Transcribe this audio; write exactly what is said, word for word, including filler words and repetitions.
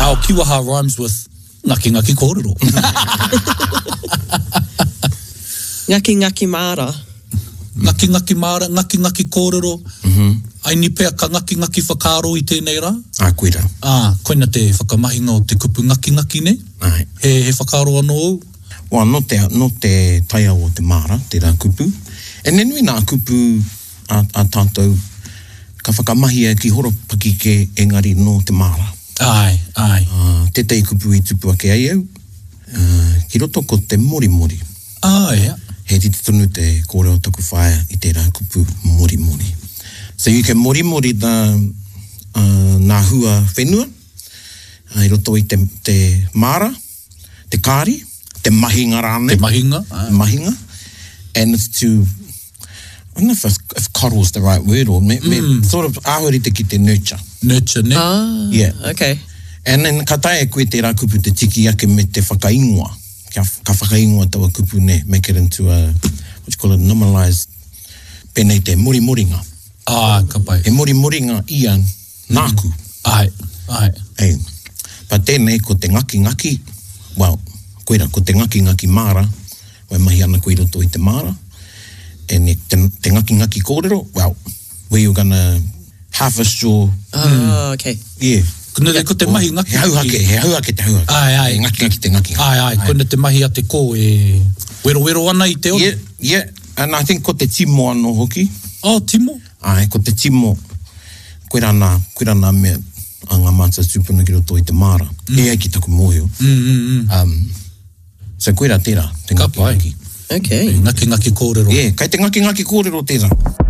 Our kiwaha rhymes with ngaki ngaki kōrero. Ngaki ngaki māra. Ngaki ngaki māra, ngaki ngaki kōrero. Mm-hmm. Ai ni pea ka ngaki ngaki whakaro i tēnei rā. Ah, koira. Ah, koina te whakamahinga o te kupu ngaki ngaki ne. Ai. He, he whakaro anō au. Wā, no te, no te taia o te māra, te rā kupu. E nenui nā kupu a, a tātou ka whakamahia ki horopaki ke engari no te māra. Ai, ai. Uh, te tei kupu i tupu ake ai au. Uh, ki roto ko te mori mori. Ai, ja. He titi tonu te kōrero taku whaia i te rā kupu mori mori. So you can mori mori the uh, nā hua whenua. Uh, I roto i te, te māra, te kāri, te mahinga rāne. Te mahinga. Ai. Mahinga. And it's to, I don't know if, if coddle is the right word or me, mm. me, sort of ahuri te ki te nurture. Nurture, ne? Ah, yeah. Okay. And then ka tae koe te rā kupu te tiki ake me te whakaingoa. Ka, ka whakaingoa tawa kupu ne, make it into a, what you call it, normalized, penei te mori moringa. Ah, ka pai. E mori moringa ia nāku. Mm. Ai, ai. Ei. Pa tēnei ko te ngaki ngaki, well, koira, ko te ngaki ngaki māra, wai mahi ana koe roto i te māra, e ne te, te ngaki ngaki kōrero, well, where you're gonna harvest your... Ah, mm. Okay. Yeah. Kuna ko te mahi ngaki. He hauhake, he hauhake te hauhake. Ai, ai. E ngaki ngaki te ngaki ngaki. Ai, ai. Kuna te mahi a te kō e wero wero ana i te ori. Yeah, yeah. And I think ko te timo anō hoki. Oh, timo? Ai, ko te timo, koe rana, koe rana mea a ngā mātua tūpuna ki roto i te māra. Mm. E ai ki taku mōhio. Mm, mm, mm. Um, so koe rā tērā, te ngaki ngaki. Okay. Ngaki ngaki kōrero. Yeah, kai te ngaki ngaki kōrero tērā.